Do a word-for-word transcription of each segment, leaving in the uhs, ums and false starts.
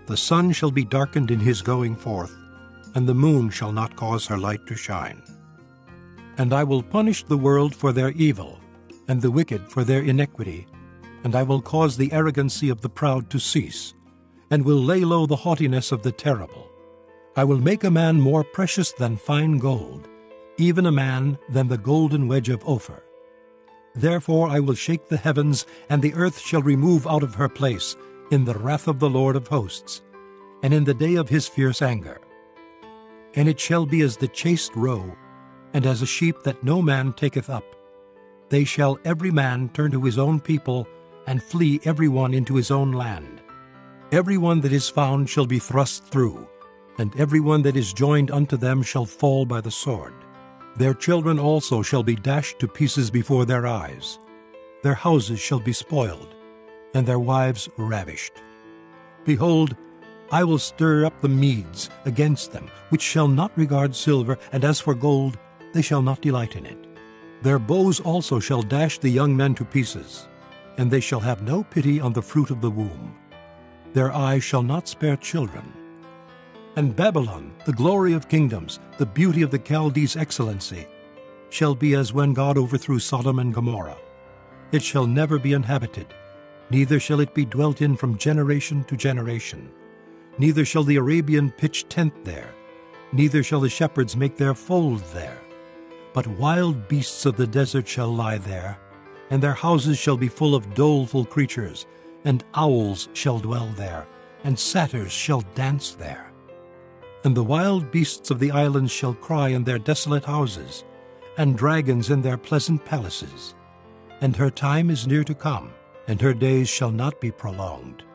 The sun shall be darkened in his going forth, and the moon shall not cause her light to shine. And I will punish the world for their evil, and the wicked for their iniquity, and I will cause the arrogancy of the proud to cease, and will lay low the haughtiness of the terrible. I will make a man more precious than fine gold, even a man than the golden wedge of Ophir. Therefore I will shake the heavens, and the earth shall remove out of her place in the wrath of the Lord of hosts, and in the day of his fierce anger. And it shall be as the chaste roe, and as a sheep that no man taketh up. They shall every man turn to his own people, and flee every one into his own land. Every one that is found shall be thrust through, and every one that is joined unto them shall fall by the sword. Their children also shall be dashed to pieces before their eyes. Their houses shall be spoiled, and their wives ravished. Behold, I will stir up the Medes against them, which shall not regard silver, and as for gold, they shall not delight in it. Their bows also shall dash the young men to pieces, and they shall have no pity on the fruit of the womb. Their eyes shall not spare children. And Babylon, the glory of kingdoms, the beauty of the Chaldees' excellency, shall be as when God overthrew Sodom and Gomorrah. It shall never be inhabited, neither shall it be dwelt in from generation to generation. Neither shall the Arabian pitch tent there, neither shall the shepherds make their fold there. But wild beasts of the desert shall lie there, and their houses shall be full of doleful creatures, and owls shall dwell there, and satyrs shall dance there. And the wild beasts of the islands shall cry in their desolate houses, and dragons in their pleasant palaces. And her time is near to come, and her days shall not be prolonged.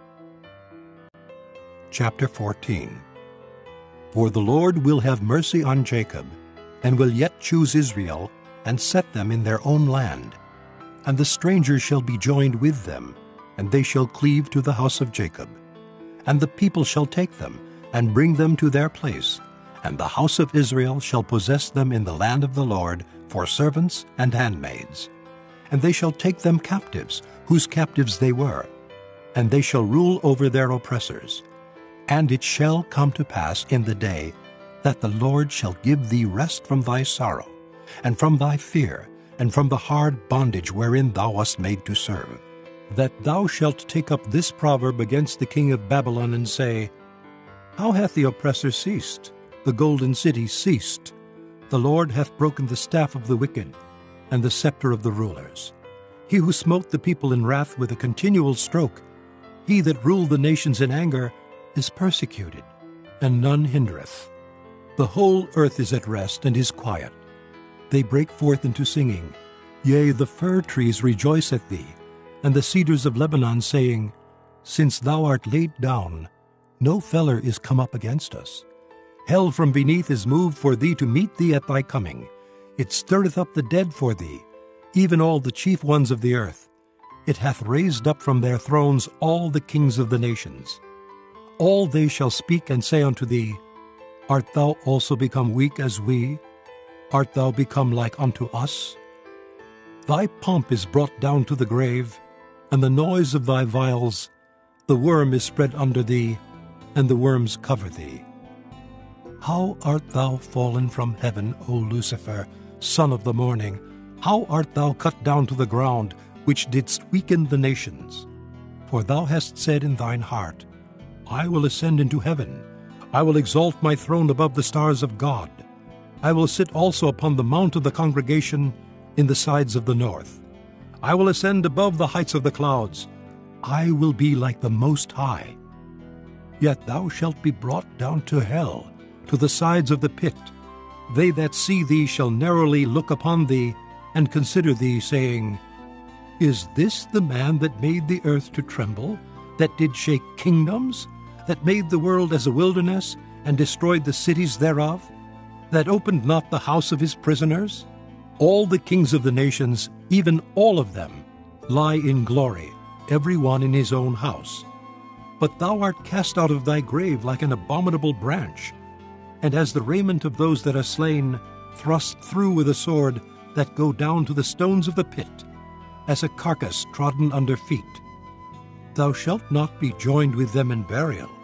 Chapter fourteen. For the Lord will have mercy on Jacob, and will yet choose Israel, and set them in their own land. And the strangers shall be joined with them, and they shall cleave to the house of Jacob. And the people shall take them, and bring them to their place, and the house of Israel shall possess them in the land of the Lord for servants and handmaids. And they shall take them captives, whose captives they were, and they shall rule over their oppressors. And it shall come to pass in the day that the Lord shall give thee rest from thy sorrow, and from thy fear, and from the hard bondage wherein thou wast made to serve, that thou shalt take up this proverb against the king of Babylon, and say, How hath the oppressor ceased? The golden city ceased. The Lord hath broken the staff of the wicked, and the scepter of the rulers. He who smote the people in wrath with a continual stroke, he that ruled the nations in anger, is persecuted, and none hindereth. The whole earth is at rest and is quiet. They break forth into singing. Yea, the fir trees rejoice at thee, and the cedars of Lebanon, saying, Since thou art laid down, no feller is come up against us. Hell from beneath is moved for thee to meet thee at thy coming. It stirreth up the dead for thee, even all the chief ones of the earth. It hath raised up from their thrones all the kings of the nations. All they shall speak and say unto thee, Art thou also become weak as we? Art thou become like unto us? Thy pomp is brought down to the grave, and the noise of thy vials. The worm is spread under thee, and the worms cover thee. How art thou fallen from heaven, O Lucifer, son of the morning? How art thou cut down to the ground, which didst weaken the nations? For thou hast said in thine heart, I will ascend into heaven. I will exalt my throne above the stars of God. I will sit also upon the mount of the congregation in the sides of the north. I will ascend above the heights of the clouds. I will be like the Most High. Yet thou shalt be brought down to hell, to the sides of the pit. They that see thee shall narrowly look upon thee, and consider thee, saying, Is this the man that made the earth to tremble, that did shake kingdoms, that made the world as a wilderness, and destroyed the cities thereof, that opened not the house of his prisoners? All the kings of the nations, even all of them, lie in glory, every one in his own house. But thou art cast out of thy grave like an abominable branch, and as the raiment of those that are slain, thrust through with a sword, that go down to the stones of the pit, as a carcass trodden under feet. Thou shalt not be joined with them in burial.